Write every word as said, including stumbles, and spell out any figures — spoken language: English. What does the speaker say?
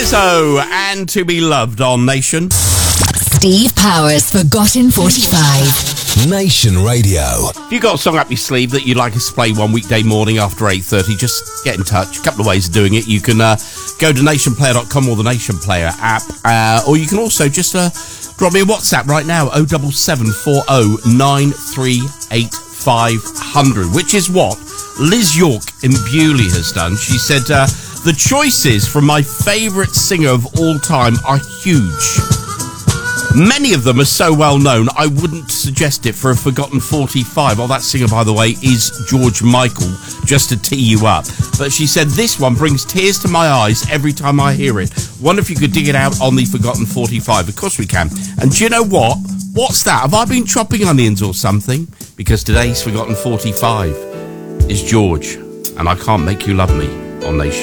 Lizzo and To Be Loved on Nation. Steve Powers, Forgotten forty-five. Nation Radio. If you've got a song up your sleeve that you'd like us to play one weekday morning after eight thirty, just get in touch. A couple of ways of doing it. You can uh, go to nation player dot com or the Nation Player app, uh, or you can also just uh, drop me a WhatsApp right now, oh seven seven four oh nine three eight five hundred, which is what Liz York in Bewley has done. She said, uh, the choices from my favourite singer of all time are huge. Many of them are so well known, I wouldn't suggest it for a Forgotten forty-five. Oh, that singer, by the way, is George Michael, just to tee you up. But she said this one brings tears to my eyes every time I hear it. Wonder if you could dig it out on the Forgotten forty-five. Of course we can. And do you know what? What's that? Have I been chopping onions or something? Because today's Forgotten forty-five is George, and I Can't Make You Love Me on Nation.